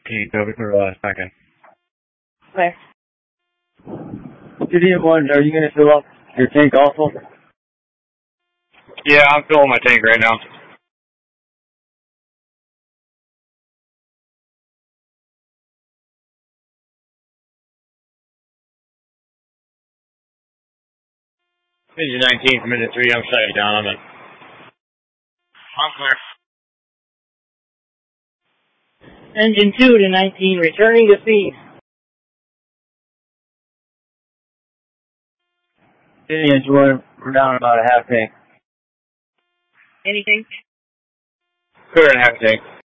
Can you cover for second? Okay. One, are you going to fill up your tank also? Yeah, I'm filling my tank right now. Engine 19 from minute 3, I'm shutting down on it. I'm clear. Engine 2 to 19, returning to speed. Engine 1, we're down about a half tank. Anything? Clear and half tank.